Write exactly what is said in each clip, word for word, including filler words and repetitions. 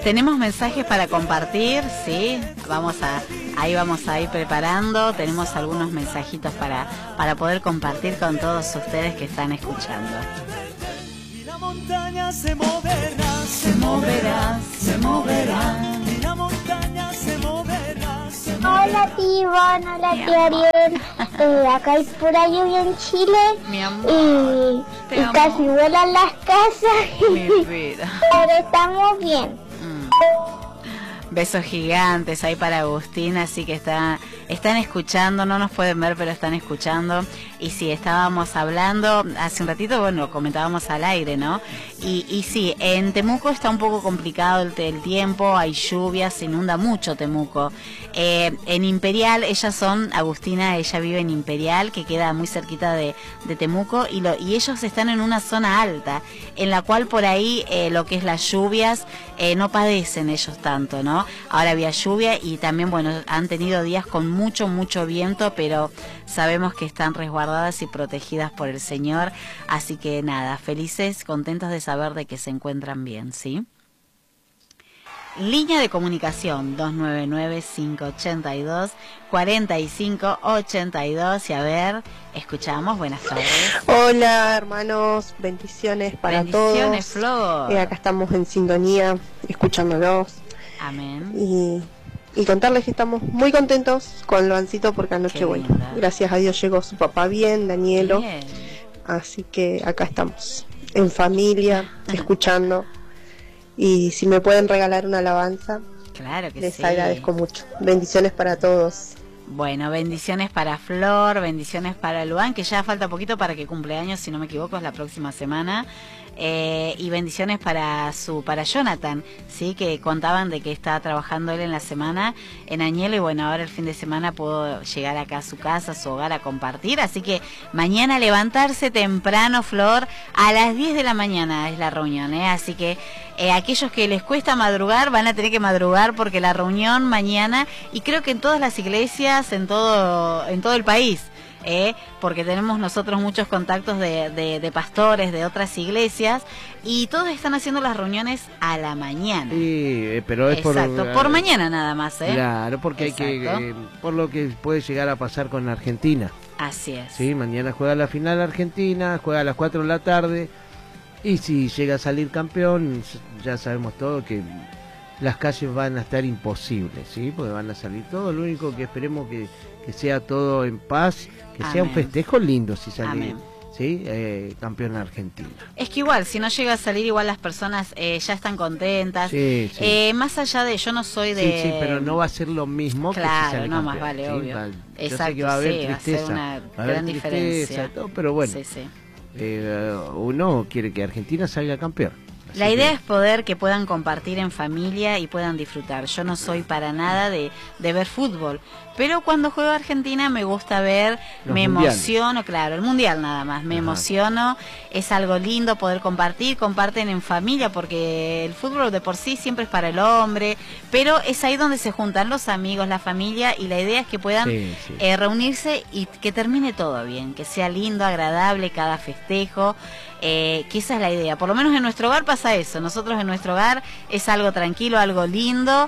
Tenemos mensajes para compartir, sí, vamos a, ahí vamos a ir preparando, tenemos algunos mensajitos para, para poder compartir con todos ustedes que están escuchando. Y la montaña se moverá, Se moverá, se moverá. y la montaña se moverá, se moverá. Hola tío Iván, hola Mi tío amor. Ariel. Eh, acá hay pura lluvia en Chile Mi amor, y, te y amo. casi vuelan las casas. Mi vida. Pero estamos bien. Mm. Besos gigantes ahí para Agustín, así que está, están escuchando, no nos pueden ver, pero están escuchando. Y sí, estábamos hablando hace un ratito, bueno, lo comentábamos al aire, ¿no? Y, y sí, en Temuco está un poco complicado el, el tiempo, hay lluvias, se inunda mucho Temuco. Eh, en Imperial, ellas son, Agustina, ella vive en Imperial, que queda muy cerquita de, de Temuco, y, lo, y ellos están en una zona alta, en la cual por ahí eh, lo que es las lluvias, eh, no padecen ellos tanto, ¿no? Ahora había lluvia y también, bueno, han tenido días con mucho, mucho viento, pero sabemos que están resguardadas y protegidas por el Señor, así que nada, felices, contentos de saber de que se encuentran bien, ¿sí? Línea de comunicación dos nueve nueve, cinco ocho dos, cuatro cinco ocho dos, y a ver, escuchamos, buenas tardes. Hola hermanos, bendiciones para Bendiciones, todos. Flor. Eh, acá estamos en sintonía, escuchándolos Amén. y, y contarles que estamos muy contentos con Loancito porque anoche, Qué bueno, linda. gracias a Dios llegó su papá bien, Danielo, Bien. así que acá estamos en familia, escuchando, y si me pueden regalar una alabanza, Claro que les sí. agradezco mucho. Bendiciones para todos. Bueno, bendiciones para Flor, bendiciones para Luan, que ya falta poquito para que cumpleaños, si no me equivoco, es la próxima semana. Eh, y bendiciones para su para Jonathan, sí, que contaban de que estaba trabajando él en la semana en Añelo, y bueno, ahora el fin de semana puedo llegar acá a su casa, a su hogar, a compartir, así que mañana levantarse temprano, Flor, a las diez de la mañana es la reunión, ¿eh? Así que eh, aquellos que les cuesta madrugar van a tener que madrugar, porque la reunión mañana, y creo que en todas las iglesias, en todo en todo el país, Eh, porque tenemos nosotros muchos contactos de, de, de pastores de otras iglesias, y todos están haciendo las reuniones a la mañana. Sí, eh, pero es por... Exacto, por mañana nada más, ¿eh? Claro, porque hay Exacto. que... Eh, por lo que puede llegar a pasar con Argentina. Así es. Sí, mañana juega la final Argentina, juega a las cuatro de la tarde, y si llega a salir campeón, ya sabemos todo que las calles van a estar imposibles, ¿sí? Porque van a salir todos, lo único que esperemos que, que sea todo en paz, que sea un Amén. festejo lindo si sale, Amén. ¿sí? Eh, campeón Argentina. Es que igual, si no llega a salir, igual las personas eh, ya están contentas. Sí, sí. Eh, más allá de, yo no soy de... Sí, sí, pero no va a ser lo mismo Claro, que si sale no, campeón, más vale, ¿sí? obvio. Va- yo Exacto, sé que va a haber sí, va a ser tristeza, una va a haber gran tristeza, diferencia. todo, pero bueno, Sí, sí. eh, uno quiere que Argentina salga campeón. Así La idea que- es poder que puedan compartir en familia y puedan disfrutar. Yo no soy para nada de, de ver fútbol, pero cuando juego Argentina me gusta ver, Los me mundiales. emociono, claro, el mundial nada más, me Ajá. emociono, es algo lindo poder compartir, comparten en familia, porque el fútbol de por sí siempre es para el hombre, pero es ahí donde se juntan los amigos, la familia, y la idea es que puedan Sí, sí. eh, reunirse y que termine todo bien, que sea lindo, agradable cada festejo. Eh, que esa es la idea, por lo menos en nuestro hogar pasa eso, nosotros en nuestro hogar es algo tranquilo, algo lindo,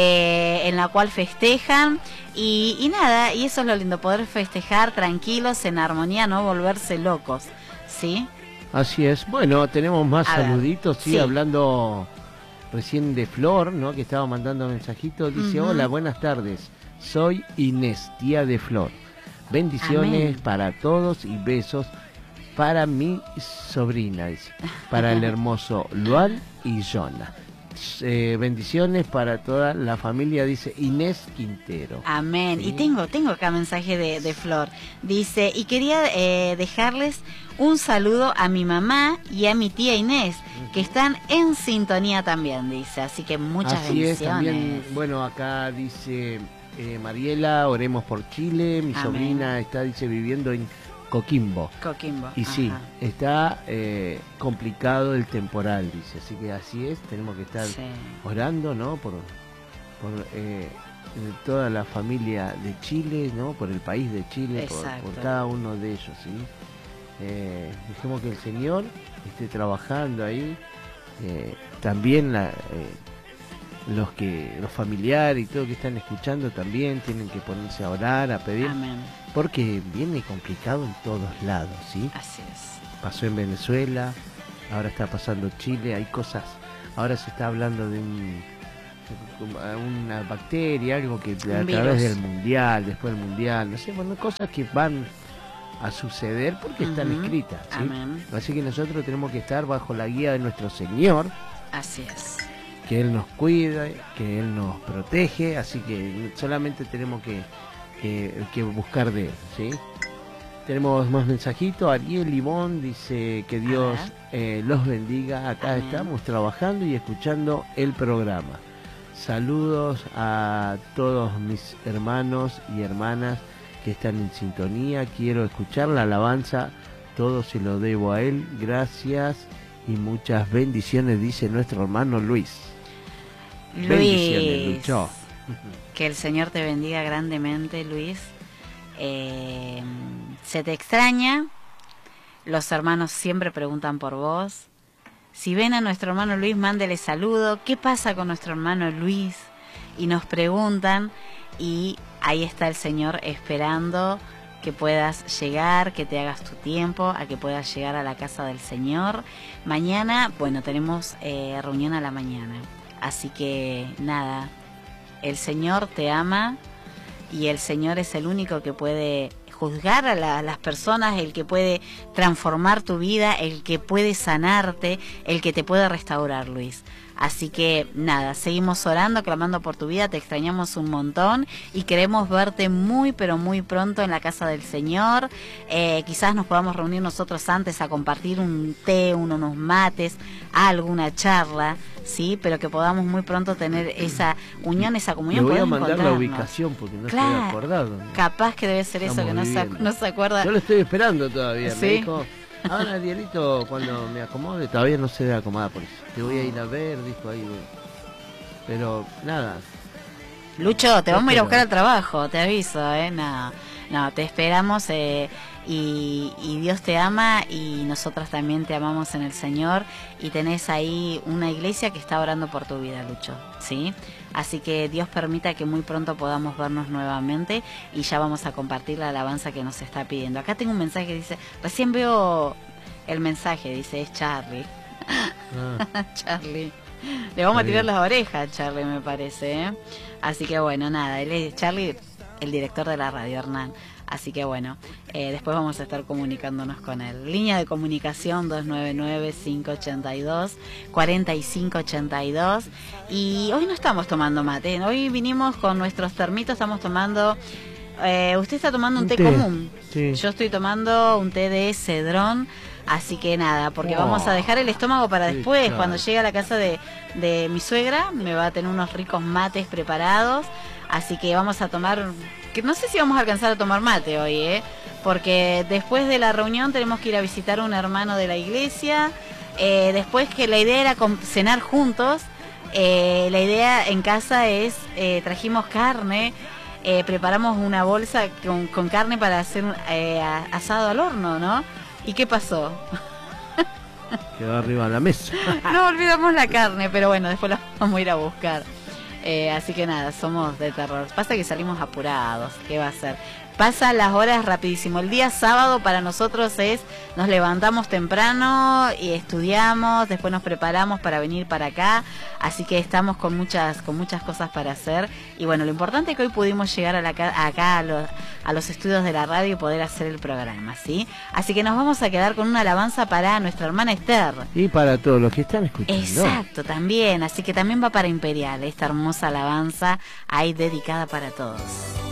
eh, en la cual festejan, y, y nada, y eso es lo lindo, poder festejar tranquilos, en armonía, no volverse locos, ¿sí? Así es. Bueno, tenemos más A ver, saluditos, sí, sí. hablando recién de Flor, ¿no? Que estaba mandando mensajitos. Dice, Ujú. hola, buenas tardes. Soy Inés, tía de Flor. Bendiciones Amén. para todos y besos para mi sobrina, dice. Para el hermoso Luan y Jonah. Eh, bendiciones para toda la familia, dice Inés Quintero. Amén. Sí. Y tengo, tengo acá mensaje de, de Flor. Dice, y quería eh, dejarles un saludo a mi mamá y a mi tía Inés, que están en sintonía también, dice. Así que muchas Así es, bendiciones. también, bueno, acá dice eh, Mariela, oremos por Chile, mi Amén. sobrina está, dice, viviendo en Coquimbo. Coquimbo. Y sí, Ajá. está eh, complicado el temporal, dice, así que así es, tenemos que estar Sí. orando, ¿no? Por, por eh, toda la familia de Chile, ¿no? Por el país de Chile, por, Exacto. por cada uno de ellos, ¿sí? Eh, dejemos que el Señor esté trabajando ahí, eh, también la, eh, los que los familiares y todo que están escuchando también tienen que ponerse a orar, a pedir, Amén. porque viene complicado en todos lados, ¿sí? Así es. Pasó en Venezuela, ahora está pasando Chile, hay cosas, ahora se está hablando de un, una bacteria, algo que a Un través virus. del mundial, después del mundial, no sé, bueno, cosas que van a suceder porque están Ujú. escritas, ¿sí? Amén. Así que nosotros tenemos que estar bajo la guía de nuestro Señor, Así es. que Él nos cuida, que Él nos protege, así que solamente tenemos que, que, que buscar de Él, ¿sí? Tenemos más mensajitos. Ariel Ivón dice que Dios eh, los bendiga. Acá Amén. estamos trabajando y escuchando el programa. Saludos a todos mis hermanos y hermanas que están en sintonía. Quiero escuchar la alabanza. Todo se lo debo a Él. Gracias y muchas bendiciones, dice nuestro hermano Luis. Bendiciones, Luis, Lucho. que el Señor te bendiga grandemente, Luis. Eh, se te extraña, los hermanos siempre preguntan por vos. Si ven a nuestro hermano Luis, mándele saludo. ¿Qué pasa con nuestro hermano Luis? Y nos preguntan, y ahí está el Señor esperando que puedas llegar, que te hagas tu tiempo, a que puedas llegar a la casa del Señor. Mañana, bueno, tenemos eh, reunión a la mañana. Así que nada, el Señor te ama y el Señor es el único que puede juzgar a, la, a las personas, el que puede transformar tu vida, el que puede sanarte, el que te puede restaurar, Luis. Así que nada, seguimos orando, clamando por tu vida, te extrañamos un montón y queremos verte muy pero muy pronto en la casa del Señor. Eh, quizás nos podamos reunir nosotros antes a compartir un té, unos mates, alguna charla, sí, pero que podamos muy pronto tener esa unión, esa Le comunión. voy a podemos mandar la encontrarnos. ubicación porque no Claro. estoy acordado. Capaz que debe ser eso, Estamos que no se, ac- viviendo. no se acuerda. Yo lo estoy esperando todavía. ¿Sí? Me dijo, ahora Arielito, cuando me acomode, todavía no se debe acomodar por eso. Te voy a ir a ver, dijo ahí. bueno. Pero nada, Lucho, te vamos a ir a Espero. buscar al trabajo, te aviso, ¿eh? No, no, te esperamos eh, y, y Dios te ama y nosotros también te amamos en el Señor y tenés ahí una iglesia que está orando por tu vida, Lucho, ¿sí? Así que Dios permita que muy pronto podamos vernos nuevamente y ya vamos a compartir la alabanza que nos está pidiendo. Acá tengo un mensaje que dice, recién veo el mensaje, dice, es Charlie. ah, Charlie. Le vamos a Está tirar bien. las orejas a Charlie, me parece, ¿eh? Así que bueno, nada, él es Charlie, el director de la radio, Hernán. Así que bueno, eh, después vamos a estar comunicándonos con él. Línea de comunicación dos nueve nueve, cinco ocho dos, cuatro cinco ocho dos. Y hoy no estamos tomando mate, hoy vinimos con nuestros termitos, estamos tomando... Eh, usted está tomando un, Un té, té, común. sí. Yo estoy tomando un té de cedrón. Así que nada, porque Oh, vamos a dejar el estómago para qué después. caro. Cuando llegue a la casa de, de mi suegra, me va a tener unos ricos mates preparados. Así que vamos a tomar, que no sé si vamos a alcanzar a tomar mate hoy, ¿eh? Porque después de la reunión tenemos que ir a visitar a un hermano de la iglesia. Eh, después que la idea era com- cenar juntos, eh, la idea en casa es, eh, trajimos carne. Eh, preparamos una bolsa con, con carne para hacer un eh, asado al horno, ¿no? ¿Y qué pasó? quedó arriba de la mesa. No olvidamos la carne, pero bueno, después la vamos a ir a buscar. Eh, así que nada, somos de terror. Pasa que salimos apurados, ¿qué va a ser? Pasan las horas rapidísimo. El día sábado para nosotros es, nos levantamos temprano y estudiamos, después nos preparamos para venir para acá, así que estamos con muchas con muchas cosas para hacer. Y bueno, lo importante es que hoy pudimos llegar a la, ca- acá a los, a los estudios de la radio y poder hacer el programa, ¿sí? Así que nos vamos a quedar con una alabanza para nuestra hermana Esther. Y para todos los que están escuchando. Exacto, también. Así que también va para Imperial, esta hermosa alabanza ahí dedicada para todos.